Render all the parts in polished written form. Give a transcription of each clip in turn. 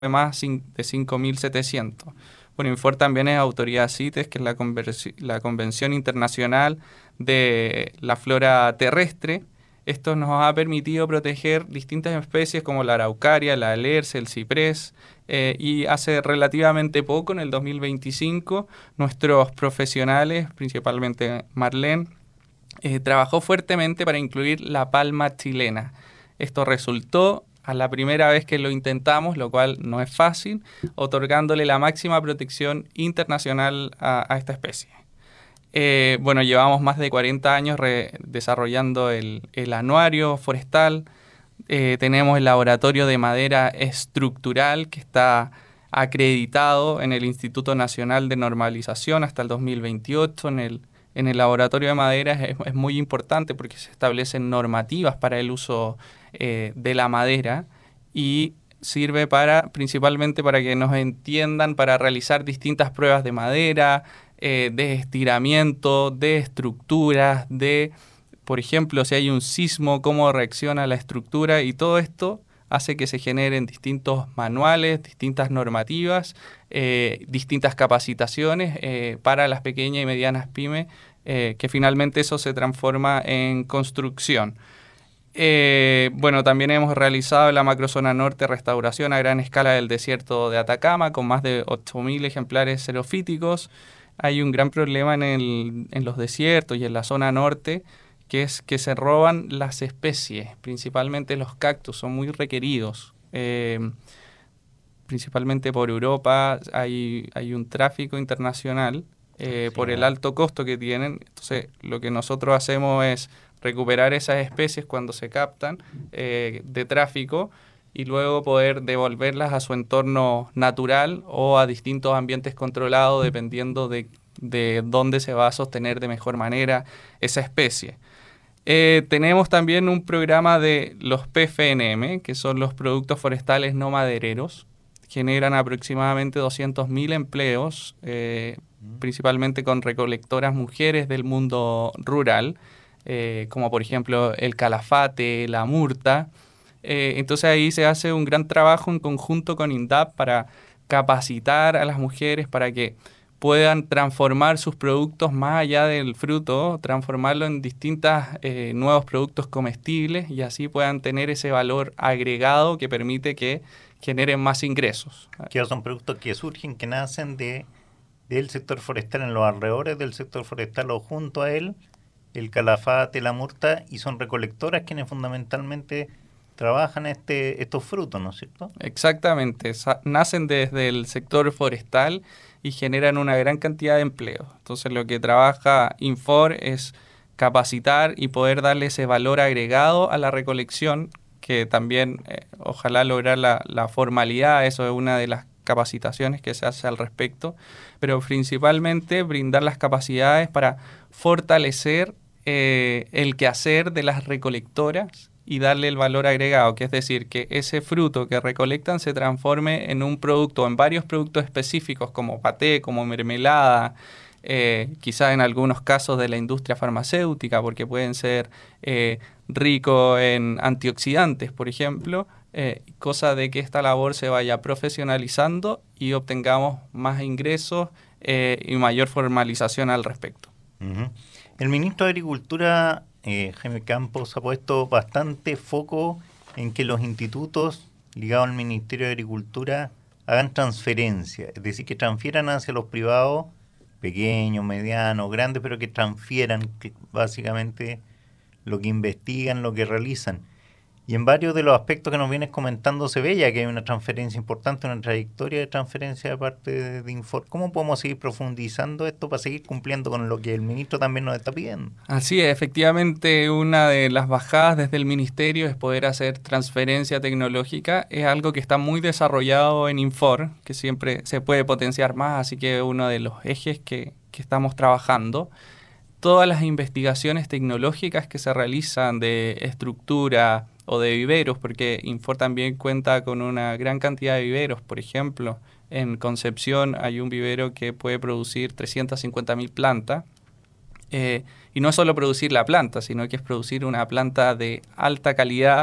más de 5.700. Bueno, Infor también es autoridad CITES, que es la Convención Internacional de la Flora Terrestre. Esto nos ha permitido proteger distintas especies como la araucaria, la alerce, el ciprés, y hace relativamente poco, en el 2025, nuestros profesionales, principalmente Marlene, trabajó fuertemente para incluir la palma chilena. Esto resultó a la primera vez que lo intentamos, lo cual no es fácil, otorgándole la máxima protección internacional a esta especie. Bueno, llevamos más de 40 años desarrollando el anuario forestal. Tenemos el laboratorio de madera estructural que está acreditado en el Instituto Nacional de Normalización hasta el 2028. En el laboratorio de madera es muy importante porque se establecen normativas para el uso de la madera y sirve principalmente para que nos entiendan, para realizar distintas pruebas de madera, de estiramiento, de estructuras, por ejemplo, si hay un sismo, cómo reacciona la estructura, y todo esto hace que se generen distintos manuales, distintas normativas, distintas capacitaciones para las pequeñas y medianas pymes, que finalmente eso se transforma en construcción. Bueno, también hemos realizado la macrozona norte restauración a gran escala del desierto de Atacama, con más de 8.000 ejemplares xerofíticos. Hay un gran problema en los desiertos y en la zona norte, que es que se roban las especies, principalmente los cactus, son muy requeridos. Principalmente por Europa hay un tráfico internacional por el alto costo que tienen. Entonces, lo que nosotros hacemos es recuperar esas especies cuando se captan de tráfico y luego poder devolverlas a su entorno natural o a distintos ambientes controlados dependiendo de dónde se va a sostener de mejor manera esa especie. Tenemos también un programa de los PFNM, que son los productos forestales no madereros. Generan aproximadamente 200.000 empleos, principalmente con recolectoras mujeres del mundo rural, como por ejemplo el calafate, la murta. Entonces ahí se hace un gran trabajo en conjunto con INDAP para capacitar a las mujeres para que puedan transformar sus productos más allá del fruto, transformarlo en distintos nuevos productos comestibles y así puedan tener ese valor agregado que permite que generen más ingresos. Que son productos que surgen, que nacen del sector forestal, en los alrededores del sector forestal o junto a él, el calafate, la murta, y son recolectoras quienes fundamentalmente trabajan estos frutos, ¿no es cierto? Exactamente, nacen desde el sector forestal y generan una gran cantidad de empleos. Entonces lo que trabaja Infor es capacitar y poder darle ese valor agregado a la recolección, que también ojalá lograr la formalidad, eso es una de las capacitaciones que se hace al respecto, pero principalmente brindar las capacidades para fortalecer el quehacer de las recolectoras y darle el valor agregado, que es decir, que ese fruto que recolectan se transforme en un producto, en varios productos específicos como paté, como mermelada, quizás en algunos casos de la industria farmacéutica, porque pueden ser ricos en antioxidantes, por ejemplo, cosa de que esta labor se vaya profesionalizando y obtengamos más ingresos y mayor formalización al respecto. Uh-huh. El ministro de Agricultura, Jaime Campos, ha puesto bastante foco en que los institutos ligados al Ministerio de Agricultura hagan transferencia, es decir, que transfieran hacia los privados, pequeños, medianos, grandes, pero que transfieran básicamente lo que investigan, lo que realizan. Y en varios de los aspectos que nos vienes comentando se ve ya que hay una transferencia importante, una trayectoria de transferencia de parte de Infor. ¿Cómo podemos seguir profundizando esto para seguir cumpliendo con lo que el ministro también nos está pidiendo? Así es, efectivamente una de las bajadas desde el ministerio es poder hacer transferencia tecnológica. Es algo que está muy desarrollado en Infor, que siempre se puede potenciar más, así que es uno de los ejes que estamos trabajando. Todas las investigaciones tecnológicas que se realizan de estructura o de viveros, porque Infor también cuenta con una gran cantidad de viveros. Por ejemplo, en Concepción hay un vivero que puede producir 350.000 plantas. Y no es solo producir la planta, sino que es producir una planta de alta calidad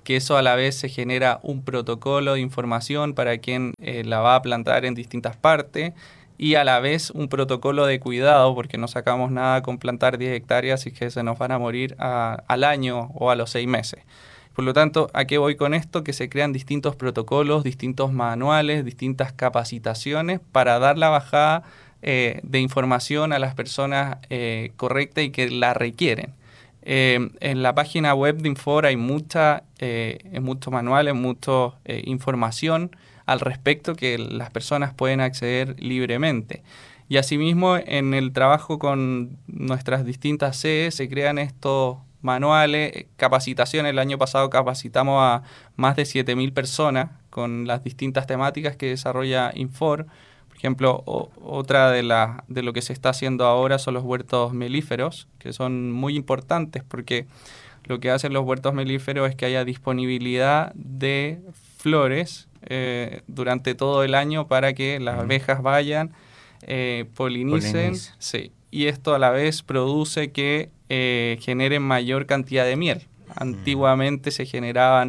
que eso a la vez se genera un protocolo de información para quien la va a plantar en distintas partes y a la vez un protocolo de cuidado, porque no sacamos nada con plantar 10 hectáreas y que se nos van a morir al año o a los 6 meses. Por lo tanto, ¿a qué voy con esto? Que se crean distintos protocolos, distintos manuales, distintas capacitaciones para dar la bajada de información a las personas correctas y que la requieren. En la página web de Infor hay muchos manuales, mucha información al respecto que las personas pueden acceder libremente. Y asimismo, en el trabajo con nuestras distintas sedes se crean estos manuales, capacitaciones. El año pasado capacitamos a más de 7.000 personas con las distintas temáticas que desarrolla Infor. Por ejemplo, otra de lo que se está haciendo ahora son los huertos melíferos, que son muy importantes porque lo que hacen los huertos melíferos es que haya disponibilidad de flores durante todo el año para que las abejas vayan, polinicen. Sí, y esto a la vez produce que generen mayor cantidad de miel. Antiguamente se generaban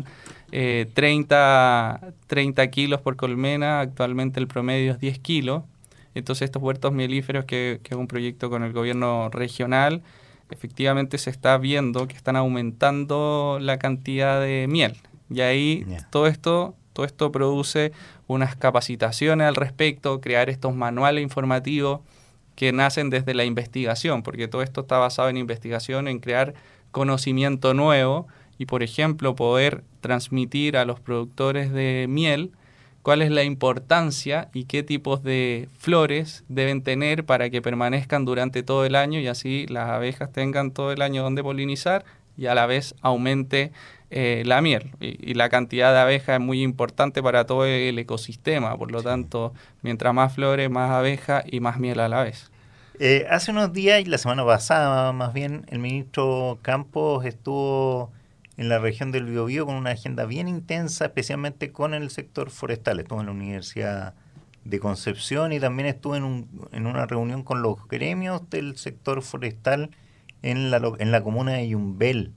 30 kilos por colmena, actualmente el promedio es 10 kilos. Entonces estos huertos mielíferos, que es un proyecto con el gobierno regional, efectivamente se está viendo que están aumentando la cantidad de miel. Y ahí todo esto produce unas capacitaciones al respecto, crear estos manuales informativos que nacen desde la investigación, porque todo esto está basado en investigación, en crear conocimiento nuevo y, por ejemplo, poder transmitir a los productores de miel cuál es la importancia y qué tipos de flores deben tener para que permanezcan durante todo el año y así las abejas tengan todo el año donde polinizar y a la vez aumente la miel. Y la cantidad de abejas es muy importante para todo el ecosistema, por lo tanto, mientras más flores, más abejas y más miel a la vez. Hace unos días, y la semana pasada más bien, el ministro Campos estuvo en la región del Biobío con una agenda bien intensa, especialmente con el sector forestal. Estuvo en la Universidad de Concepción y también estuvo en una reunión con los gremios del sector forestal en la comuna de Yumbel.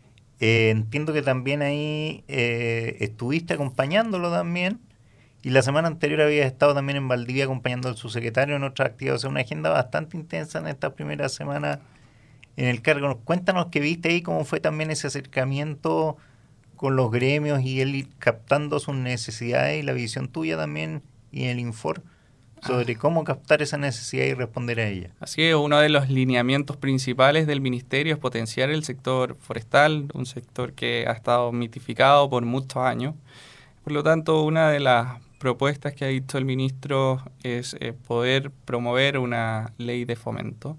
Entiendo que también ahí estuviste acompañándolo también, y la semana anterior habías estado también en Valdivia acompañando al subsecretario en otras actividades. O sea, una agenda bastante intensa en esta primera semana en el cargo. Cuéntanos qué viste ahí, cómo fue también ese acercamiento con los gremios y él ir captando sus necesidades y la visión tuya también y el Infor sobre cómo captar esa necesidad y responder a ella. Así que uno de los lineamientos principales del ministerio es potenciar el sector forestal, un sector que ha estado mitificado por muchos años. Por lo tanto, una de las propuestas que ha dicho el ministro es poder promover una ley de fomento.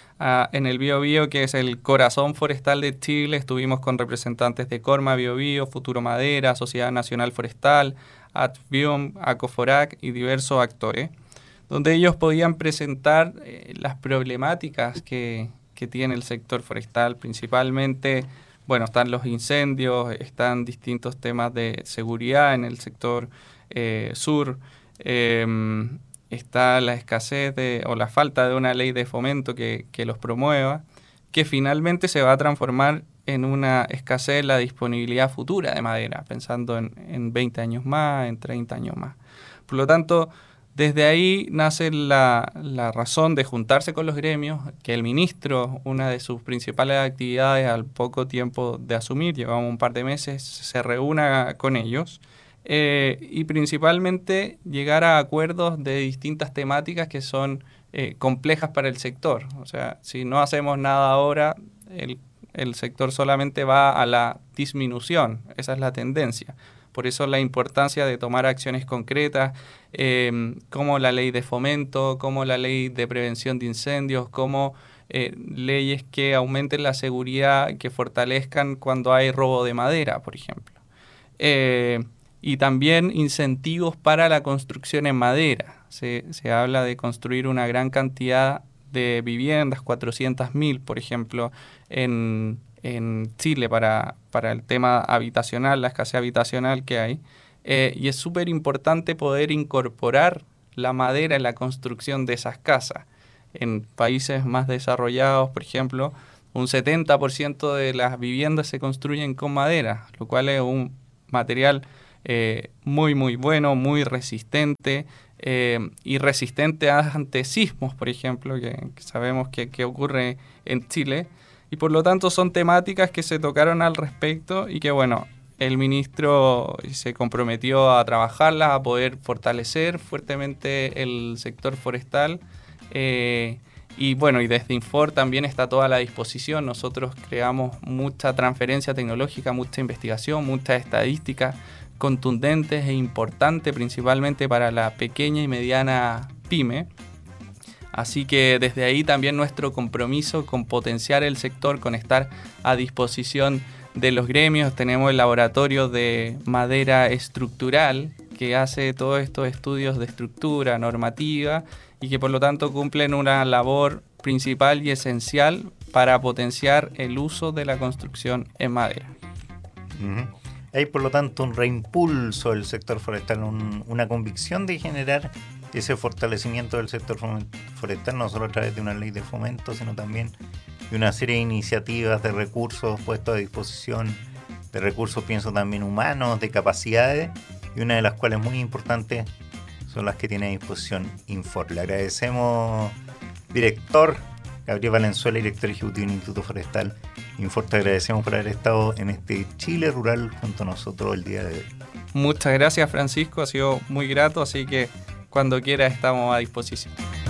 En el Biobío, que es el corazón forestal de Chile, estuvimos con representantes de Corma Biobío, Futuro Madera, Sociedad Nacional Forestal, Adbiom, Acoforac y diversos actores, donde ellos podían presentar las problemáticas que tiene el sector forestal, principalmente, bueno, están los incendios, están distintos temas de seguridad en el sector sur, está la escasez o la falta de una ley de fomento que los promueva, que finalmente se va a transformar en una escasez en la disponibilidad futura de madera, pensando en 20 años más, en 30 años más. Por lo tanto, desde ahí nace la razón de juntarse con los gremios, que el ministro, una de sus principales actividades al poco tiempo de asumir, llevamos un par de meses, se reúna con ellos y principalmente llegar a acuerdos de distintas temáticas que son complejas para el sector. O sea, si no hacemos nada ahora, el sector solamente va a la disminución, esa es la tendencia. Por eso la importancia de tomar acciones concretas, como la ley de fomento, como la ley de prevención de incendios, como leyes que aumenten la seguridad, que fortalezcan cuando hay robo de madera, por ejemplo. Y también incentivos para la construcción en madera. Se habla de construir una gran cantidad de viviendas, 400.000, por ejemplo, en Chile para el tema habitacional, la escasez habitacional que hay. Y es súper importante poder incorporar la madera en la construcción de esas casas. En países más desarrollados, por ejemplo, un 70% de las viviendas se construyen con madera, lo cual es un material muy muy bueno, muy resistente y resistente ante sismos, por ejemplo, que sabemos que ocurre en Chile, y por lo tanto son temáticas que se tocaron al respecto y que bueno, el ministro se comprometió a trabajarlas, a poder fortalecer fuertemente el sector forestal. Y bueno, y desde Infor también está toda la disposición. Nosotros creamos mucha transferencia tecnológica, mucha investigación, muchas estadísticas contundentes e importantes, principalmente para la pequeña y mediana pyme. Así que desde ahí también nuestro compromiso con potenciar el sector, con estar a disposición de los gremios. Tenemos el laboratorio de madera estructural que hace todos estos estudios de estructura normativa y que por lo tanto cumplen una labor principal y esencial para potenciar el uso de la construcción en madera. Hay por lo tanto un reimpulso del sector forestal, una convicción de generar ese fortalecimiento del sector forestal, no solo a través de una ley de fomento, sino también de una serie de iniciativas de recursos puestos a disposición, de recursos, pienso también humanos, de capacidades, y una de las cuales muy importantes son las que tiene a disposición Infor. Le agradecemos, director Gabriel Valenzuela, director ejecutivo del Instituto Forestal Infor. Te agradecemos por haber estado en este Chile Rural junto a nosotros el día de hoy. Muchas gracias, Francisco, ha sido muy grato, así que cuando quiera estamos a disposición.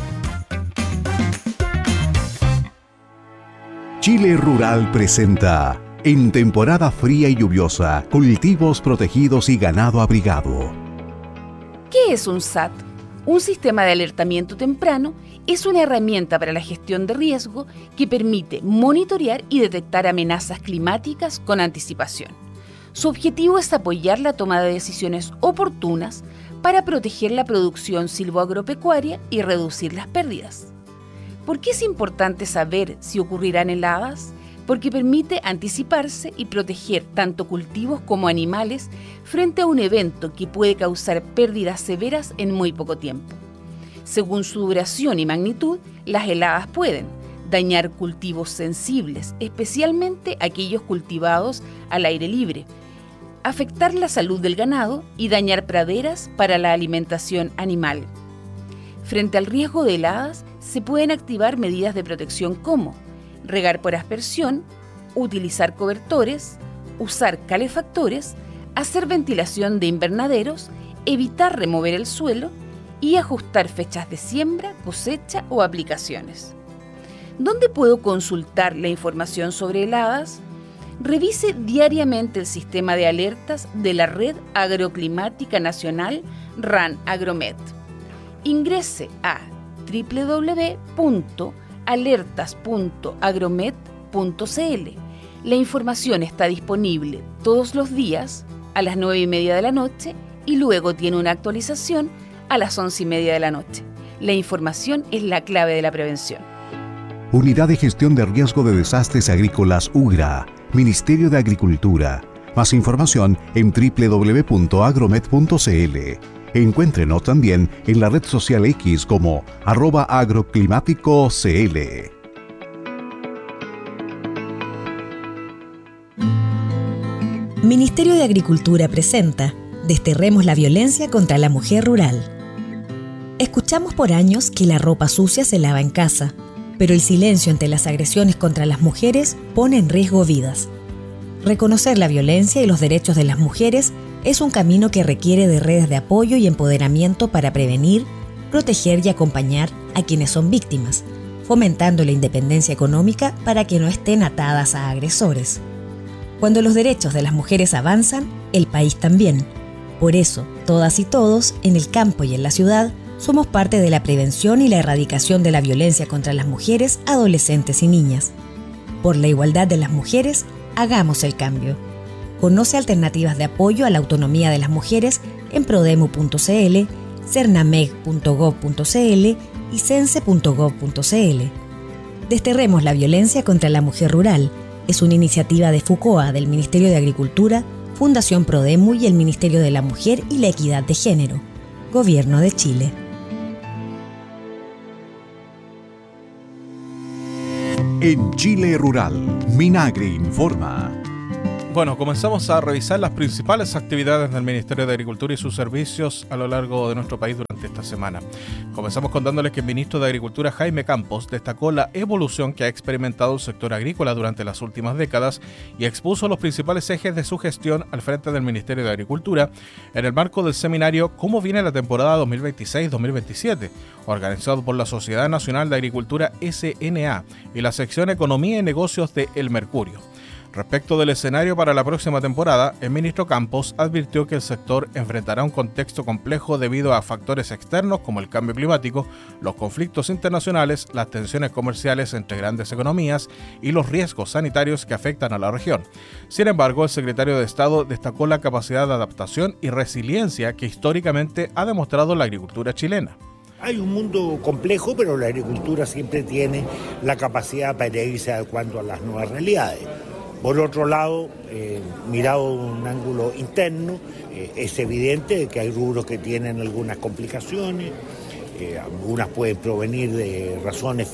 Chile Rural presenta, en temporada fría y lluviosa, cultivos protegidos y ganado abrigado. ¿Qué es un SAT? Un sistema de alertamiento temprano es una herramienta para la gestión de riesgo que permite monitorear y detectar amenazas climáticas con anticipación. Su objetivo es apoyar la toma de decisiones oportunas para proteger la producción silvoagropecuaria y reducir las pérdidas. ¿Por qué es importante saber si ocurrirán heladas? Porque permite anticiparse y proteger tanto cultivos como animales frente a un evento que puede causar pérdidas severas en muy poco tiempo. Según su duración y magnitud, las heladas pueden dañar cultivos sensibles, especialmente aquellos cultivados al aire libre, afectar la salud del ganado y dañar praderas para la alimentación animal. Frente al riesgo de heladas, se pueden activar medidas de protección como regar por aspersión, utilizar cobertores, usar calefactores, hacer ventilación de invernaderos, evitar remover el suelo y ajustar fechas de siembra, cosecha o aplicaciones. ¿Dónde puedo consultar la información sobre heladas? Revise diariamente el sistema de alertas de la Red Agroclimática Nacional RAN Agromet. Ingrese a www.alertas.agromet.cl. La información está disponible todos los días a las 9:30 de la noche y luego tiene una actualización a las 11:30 de la noche. La información es la clave de la prevención. Unidad de Gestión de Riesgo de Desastres Agrícolas UGRA, Ministerio de Agricultura. Más información en www.agromet.cl. Encuéntrenos también en la red social X como @agroclimáticocl. Ministerio de Agricultura presenta Desterremos la violencia contra la mujer rural. Escuchamos por años que la ropa sucia se lava en casa, pero el silencio ante las agresiones contra las mujeres pone en riesgo vidas. Reconocer la violencia y los derechos de las mujeres es un camino que requiere de redes de apoyo y empoderamiento para prevenir, proteger y acompañar a quienes son víctimas, fomentando la independencia económica para que no estén atadas a agresores. Cuando los derechos de las mujeres avanzan, el país también. Por eso, todas y todos, en el campo y en la ciudad, somos parte de la prevención y la erradicación de la violencia contra las mujeres, adolescentes y niñas. Por la igualdad de las mujeres, hagamos el cambio. Conoce alternativas de apoyo a la autonomía de las mujeres en prodemu.cl, cernameg.gov.cl y cense.gov.cl. Desterremos la violencia contra la mujer rural. Es una iniciativa de FUCOA, del Ministerio de Agricultura, Fundación Prodemu y el Ministerio de la Mujer y la Equidad de Género. Gobierno de Chile. En Chile Rural, Minagri informa. Bueno, comenzamos a revisar las principales actividades del Ministerio de Agricultura y sus servicios a lo largo de nuestro país durante esta semana. Comenzamos contándoles que el ministro de Agricultura, Jaime Campos, destacó la evolución que ha experimentado el sector agrícola durante las últimas décadas y expuso los principales ejes de su gestión al frente del Ministerio de Agricultura en el marco del seminario Cómo viene la temporada 2026-2027, organizado por la Sociedad Nacional de Agricultura SNA y la sección Economía y Negocios de El Mercurio. Respecto del escenario para la próxima temporada, el ministro Campos advirtió que el sector enfrentará un contexto complejo debido a factores externos como el cambio climático, los conflictos internacionales, las tensiones comerciales entre grandes economías y los riesgos sanitarios que afectan a la región. Sin embargo, el secretario de Estado destacó la capacidad de adaptación y resiliencia que históricamente ha demostrado la agricultura chilena. Hay un mundo complejo, pero la agricultura siempre tiene la capacidad para irse adecuando a las nuevas realidades. Por otro lado, mirado de un ángulo interno, es evidente que hay rubros que tienen algunas complicaciones, algunas pueden provenir de razones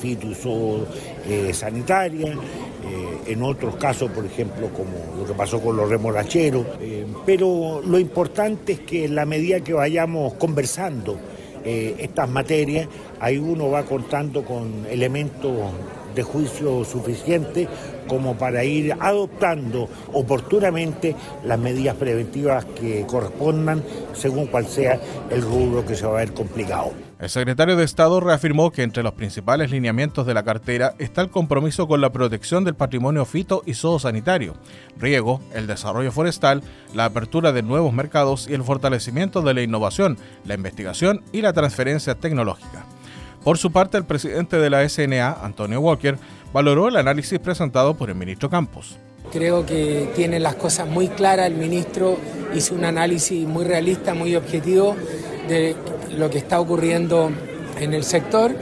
fitosanitarias, en otros casos, por ejemplo, como lo que pasó con los remolacheros, pero lo importante es que en la medida que vayamos conversando estas materias, ahí uno va contando con elementos de juicio suficiente como para ir adoptando oportunamente las medidas preventivas que correspondan según cual sea el rubro que se va a ver complicado. El secretario de Estado reafirmó que entre los principales lineamientos de la cartera está el compromiso con la protección del patrimonio fito y zoosanitario, riego, el desarrollo forestal, la apertura de nuevos mercados y el fortalecimiento de la innovación, la investigación y la transferencia tecnológica. Por su parte, el presidente de la SNA, Antonio Walker, valoró el análisis presentado por el ministro Campos. Creo que tiene las cosas muy claras. El ministro hizo un análisis muy realista, muy objetivo de lo que está ocurriendo en el sector.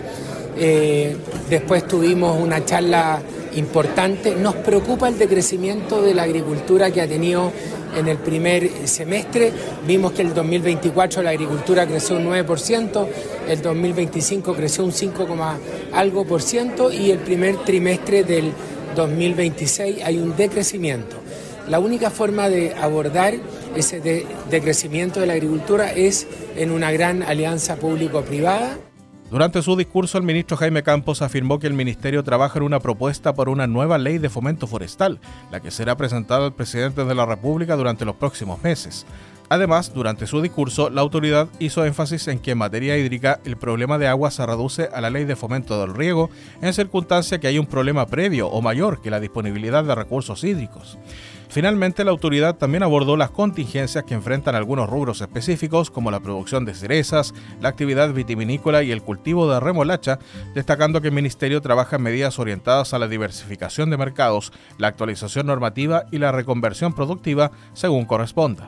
Después tuvimos una charla importante. Nos preocupa el decrecimiento de la agricultura que ha tenido en el primer semestre. Vimos que el 2024 la agricultura creció un 9%, el 2025 creció un 5,algo% y el primer trimestre del 2026 hay un decrecimiento. La única forma de abordar ese decrecimiento de la agricultura es en una gran alianza público-privada. Durante su discurso, el ministro Jaime Campos afirmó que el ministerio trabaja en una propuesta por una nueva ley de fomento forestal, la que será presentada al presidente de la República durante los próximos meses. Además, durante su discurso, la autoridad hizo énfasis en que en materia hídrica el problema de agua se reduce a la ley de fomento del riego, en circunstancia que hay un problema previo o mayor que la disponibilidad de recursos hídricos. Finalmente, la autoridad también abordó las contingencias que enfrentan algunos rubros específicos, como la producción de cerezas, la actividad vitivinícola y el cultivo de remolacha, destacando que el ministerio trabaja en medidas orientadas a la diversificación de mercados, la actualización normativa y la reconversión productiva según corresponda.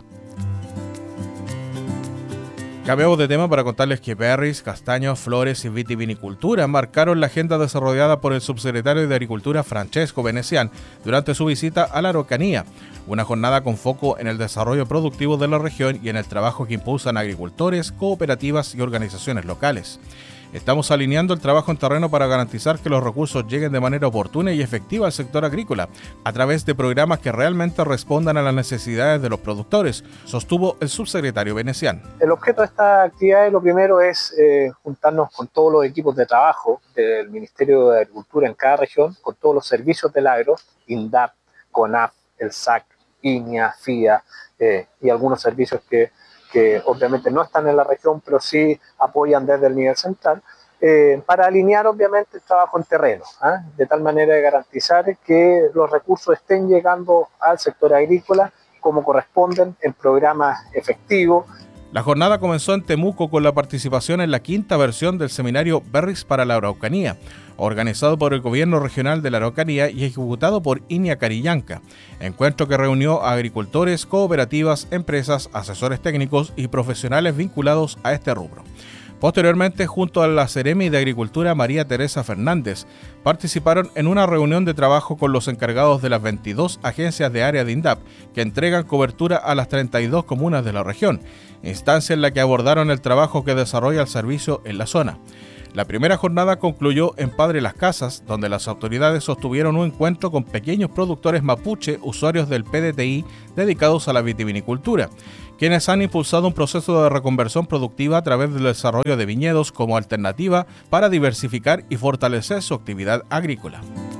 Cambiamos de tema para contarles que berries, castaños, flores y vitivinicultura marcaron la agenda desarrollada por el subsecretario de Agricultura Francesco Venecián durante su visita a la Araucanía, una jornada con foco en el desarrollo productivo de la región y en el trabajo que impulsan agricultores, cooperativas y organizaciones locales. Estamos alineando el trabajo en terreno para garantizar que los recursos lleguen de manera oportuna y efectiva al sector agrícola, a través de programas que realmente respondan a las necesidades de los productores, sostuvo el subsecretario Venecián. El objeto de esta actividad, lo primero es juntarnos con todos los equipos de trabajo del Ministerio de Agricultura en cada región, con todos los servicios del agro, INDAP, CONAF, el SAC, INIA, FIA y algunos servicios que obviamente no están en la región, pero sí apoyan desde el nivel central, para alinear obviamente el trabajo en terreno, de tal manera de garantizar que los recursos estén llegando al sector agrícola como corresponden en programas efectivos. La jornada comenzó en Temuco con la participación en la quinta versión del seminario Berries para la Araucanía, organizado por el Gobierno Regional de la Araucanía y ejecutado por INIA Carillanca, encuentro que reunió a agricultores, cooperativas, empresas, asesores técnicos y profesionales vinculados a este rubro. Posteriormente, junto a la Seremi de Agricultura María Teresa Fernández, participaron en una reunión de trabajo con los encargados de las 22 agencias de área de INDAP, que entregan cobertura a las 32 comunas de la región, instancia en la que abordaron el trabajo que desarrolla el servicio en la zona. La primera jornada concluyó en Padre Las Casas, donde las autoridades sostuvieron un encuentro con pequeños productores mapuche, usuarios del PDTI dedicados a la vitivinicultura, quienes han impulsado un proceso de reconversión productiva a través del desarrollo de viñedos como alternativa para diversificar y fortalecer su actividad agrícola.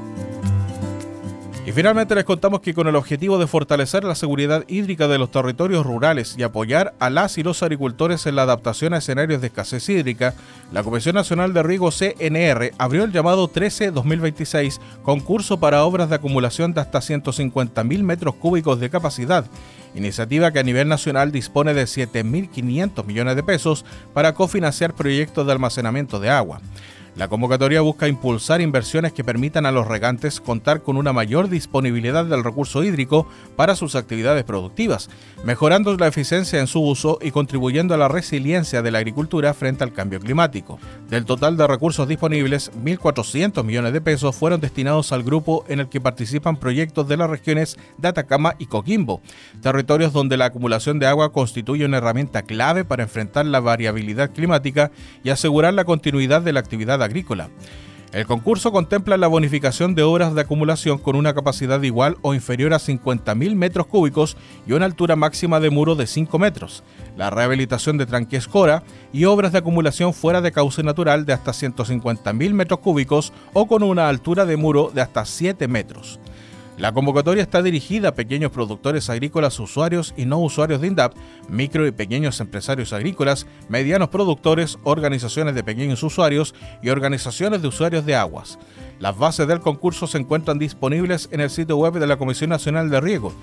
Y finalmente les contamos que con el objetivo de fortalecer la seguridad hídrica de los territorios rurales y apoyar a las y los agricultores en la adaptación a escenarios de escasez hídrica, la Comisión Nacional de Riego CNR abrió el llamado 13-2026, concurso para obras de acumulación de hasta 150.000 metros cúbicos de capacidad, iniciativa que a nivel nacional dispone de 7.500 millones de pesos para cofinanciar proyectos de almacenamiento de agua. La convocatoria busca impulsar inversiones que permitan a los regantes contar con una mayor disponibilidad del recurso hídrico para sus actividades productivas, mejorando la eficiencia en su uso y contribuyendo a la resiliencia de la agricultura frente al cambio climático. Del total de recursos disponibles, 1.400 millones de pesos fueron destinados al grupo en el que participan proyectos de las regiones de Atacama y Coquimbo, territorios donde la acumulación de agua constituye una herramienta clave para enfrentar la variabilidad climática y asegurar la continuidad de la actividad agrícola. El concurso contempla la bonificación de obras de acumulación con una capacidad igual o inferior a 50.000 metros cúbicos y una altura máxima de muro de 5 metros, la rehabilitación de tranques Cora y obras de acumulación fuera de cauce natural de hasta 150.000 metros cúbicos o con una altura de muro de hasta 7 metros. La convocatoria está dirigida a pequeños productores agrícolas, usuarios y no usuarios de INDAP, micro y pequeños empresarios agrícolas, medianos productores, organizaciones de pequeños usuarios y organizaciones de usuarios de aguas. Las bases del concurso se encuentran disponibles en el sitio web de la Comisión Nacional de Riego,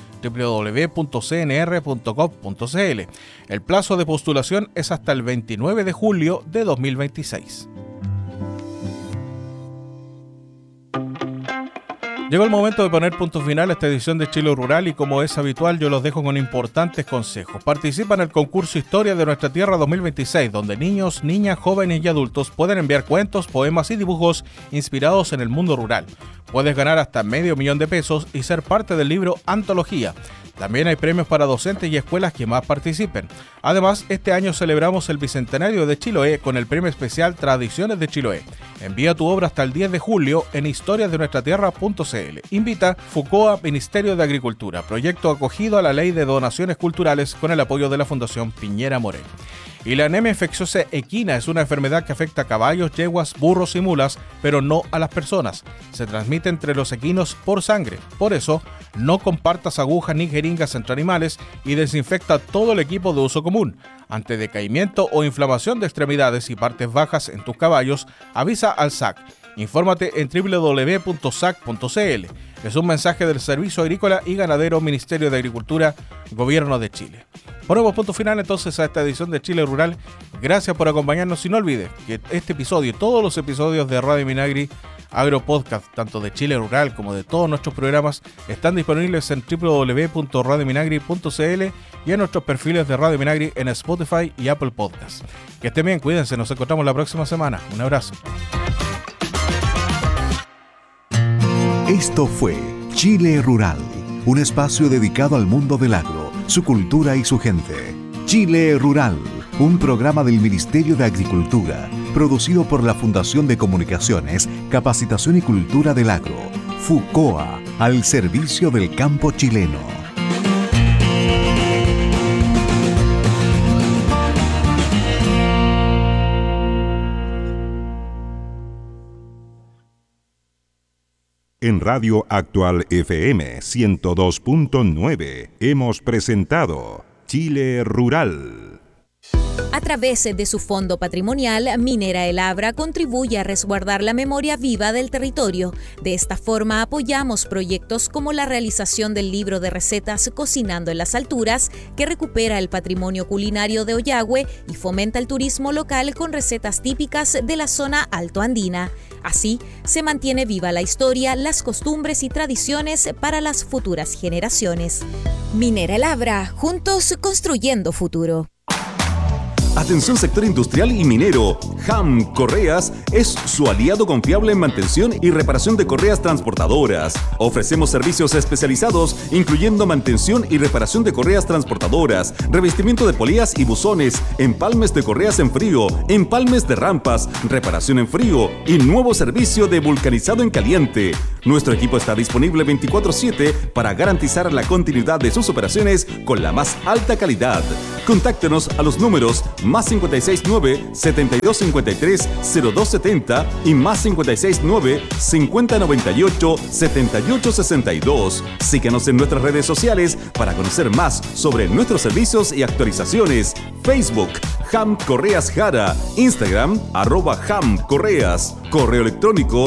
www.cnr.gov.cl. El plazo de postulación es hasta el 29 de julio de 2026. Llegó el momento de poner punto final a esta edición de Chile Rural y como es habitual yo los dejo con importantes consejos. Participa en el concurso Historia de Nuestra Tierra 2026, donde niños, niñas, jóvenes y adultos pueden enviar cuentos, poemas y dibujos inspirados en el mundo rural. Puedes ganar hasta $500,000 de pesos y ser parte del libro Antología. También hay premios para docentes y escuelas que más participen. Además, este año celebramos el Bicentenario de Chiloé con el premio especial Tradiciones de Chiloé. Envía tu obra hasta el 10 de julio en historiasdenuestratierra.cl. Invita FUCOA Ministerio de Agricultura, proyecto acogido a la Ley de Donaciones Culturales con el apoyo de la Fundación Piñera Morel. Y la anemia infecciosa equina es una enfermedad que afecta a caballos, yeguas, burros y mulas, pero no a las personas. Se transmite entre los equinos por sangre. Por eso, no compartas agujas ni jeringas entre animales y desinfecta todo el equipo de uso común. Ante decaimiento o inflamación de extremidades y partes bajas en tus caballos, avisa al SAC. Infórmate en www.sac.cl. Es un mensaje del Servicio Agrícola y Ganadero, Ministerio de Agricultura, Gobierno de Chile. Ponemos punto final entonces a esta edición de Chile Rural. Gracias por acompañarnos y no olvides que este episodio y todos los episodios de Radio Minagri Agro Podcast, tanto de Chile Rural como de todos nuestros programas, están disponibles en www.radiominagri.cl y en nuestros perfiles de Radio Minagri en Spotify y Apple Podcasts. Que estén bien, cuídense, nos encontramos la próxima semana. Un abrazo. Esto fue Chile Rural, un espacio dedicado al mundo del agro, su cultura y su gente. Chile Rural, un programa del Ministerio de Agricultura, producido por la Fundación de Comunicaciones, Capacitación y Cultura del Agro, FUCOA, al servicio del campo chileno. En Radio Actual FM 102.9 hemos presentado Chile Rural. A través de su fondo patrimonial, Minera El Abra contribuye a resguardar la memoria viva del territorio. De esta forma apoyamos proyectos como la realización del libro de recetas Cocinando en las Alturas, que recupera el patrimonio culinario de Ollagüe y fomenta el turismo local con recetas típicas de la zona altoandina. Así, se mantiene viva la historia, las costumbres y tradiciones para las futuras generaciones. Minera El Abra, juntos construyendo futuro. Atención sector industrial y minero. HAM Correas es su aliado confiable en mantención y reparación de correas transportadoras. Ofrecemos servicios especializados, incluyendo mantención y reparación de correas transportadoras, revestimiento de polías y buzones, empalmes de correas en frío, empalmes de rampas, reparación en frío y nuevo servicio de vulcanizado en caliente. Nuestro equipo está disponible 24/7 para garantizar la continuidad de sus operaciones con la más alta calidad. Contáctenos a los números más 569-7253-0270 y más 569-5098-7862. Síganos en nuestras redes sociales para conocer más sobre nuestros servicios y actualizaciones. Facebook, HAM Correas Jara. Instagram, @HAM Correas. Correo electrónico,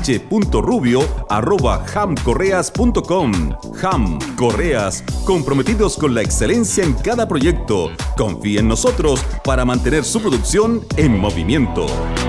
h.rubio@hamcorreas.com. HAM Correas, comprometidos con la excelencia en cada proyecto. Confíe en nosotros para mantener su producción en movimiento.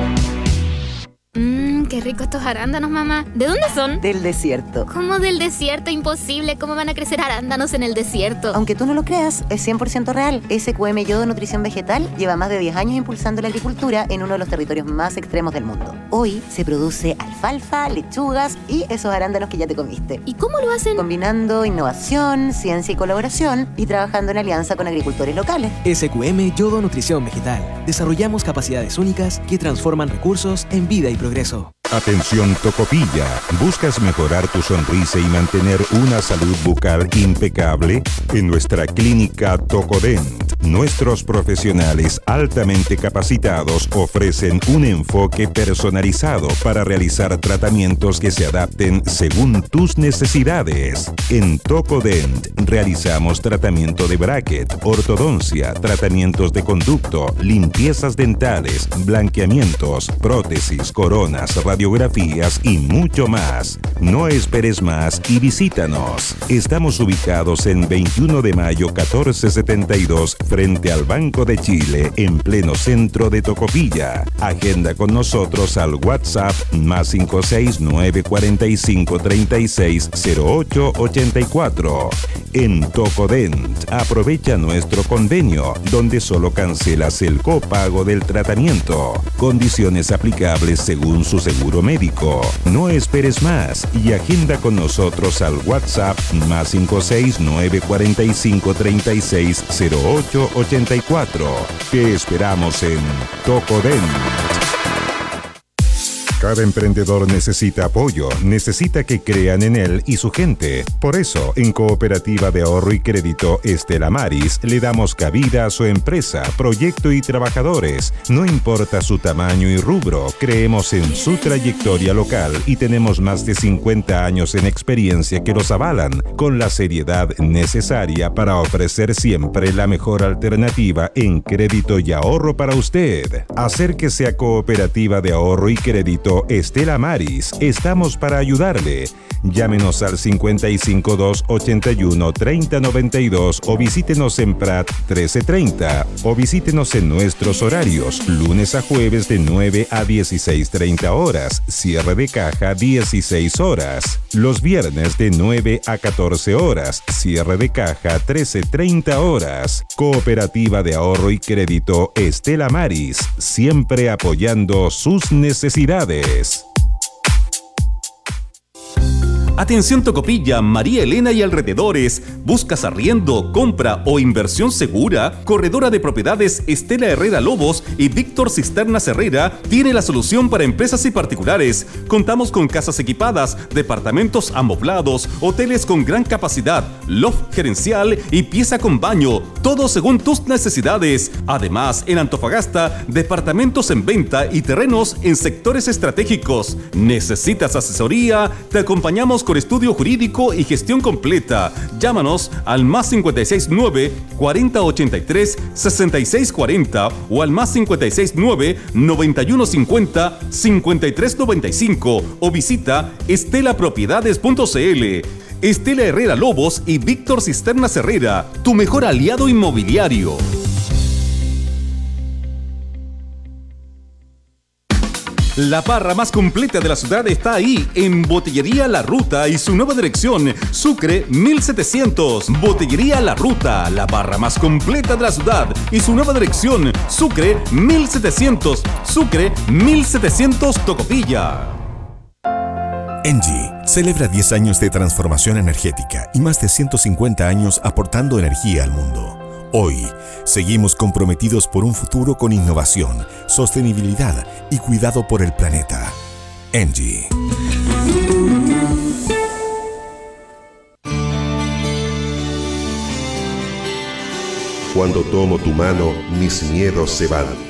Qué rico estos arándanos, mamá. ¿De dónde son? Del desierto. ¿Cómo del desierto? Imposible. ¿Cómo van a crecer arándanos en el desierto? Aunque tú no lo creas, es 100% real. SQM Yodo Nutrición Vegetal lleva más de 10 años impulsando la agricultura en uno de los territorios más extremos del mundo. Hoy se produce alfalfa, lechugas y esos arándanos que ya te comiste. ¿Y cómo lo hacen? Combinando innovación, ciencia y colaboración y trabajando en alianza con agricultores locales. SQM Yodo Nutrición Vegetal. Desarrollamos capacidades únicas que transforman recursos en vida y progreso. Atención Tocopilla, ¿buscas mejorar tu sonrisa y mantener una salud bucal impecable? En nuestra clínica Tocodent, nuestros profesionales altamente capacitados ofrecen un enfoque personalizado para realizar tratamientos que se adapten según tus necesidades. En Tocodent realizamos tratamiento de bracket, ortodoncia, tratamientos de conducto, limpiezas dentales, blanqueamientos, prótesis, coronas, radiografías y mucho más. No esperes más y visítanos. Estamos ubicados en 21 de mayo 1472 frente al Banco de Chile en pleno centro de Tocopilla. Agenda con nosotros al WhatsApp más 569 45 36 08 84. En Tocodent aprovecha nuestro convenio donde solo cancelas el copago del tratamiento. Condiciones aplicables según su seguro médico. No esperes más y agenda con nosotros al WhatsApp más 569 45 36 08 84. Te esperamos en Tocodent. Cada emprendedor necesita apoyo, necesita que crean en él y su gente. Por eso, en Cooperativa de Ahorro y Crédito Estela Maris, le damos cabida a su empresa, proyecto y trabajadores. No importa su tamaño y rubro, creemos en su trayectoria local y tenemos más de 50 años en experiencia que los avalan, con la seriedad necesaria para ofrecer siempre la mejor alternativa en crédito y ahorro para usted. Acérquese a Cooperativa de Ahorro y Crédito Estela Maris, estamos para ayudarle. Llámenos al 55281-3092 o visítenos en Prat 1330 o visítenos en nuestros horarios, lunes a jueves de 9 a 16:30 horas, cierre de caja 16 horas, los viernes de 9 a 14 horas, cierre de caja 13:30 horas. Cooperativa de Ahorro y Crédito Estela Maris, siempre apoyando sus necesidades. Atención Tocopilla, María Elena y alrededores. ¿Buscas arriendo, compra o inversión segura? Corredora de Propiedades Estela Herrera Lobos y Víctor Cisternas Herrera tiene la solución para empresas y particulares. Contamos con casas equipadas, departamentos amoblados, hoteles con gran capacidad, loft gerencial y pieza con baño, todo según tus necesidades. Además, en Antofagasta, departamentos en venta y terrenos en sectores estratégicos. ¿Necesitas asesoría? Te acompañamos con estudio jurídico y gestión completa. Llámanos al más 569 4083 6640 o al más 569 9150 5395 o visita estelapropiedades.cl. Estela Herrera Lobos y Víctor Cisternas Herrera, tu mejor aliado inmobiliario. La barra más completa de la ciudad está ahí, en Botillería La Ruta y su nueva dirección, Sucre 1700. Botillería La Ruta, la barra más completa de la ciudad y su nueva dirección, Sucre 1700. Sucre 1700 Tocopilla. ENGIE celebra 10 años de transformación energética y más de 150 años aportando energía al mundo. Hoy, seguimos comprometidos por un futuro con innovación, sostenibilidad y cuidado por el planeta. ENGIE. Cuando tomo tu mano, mis miedos se van.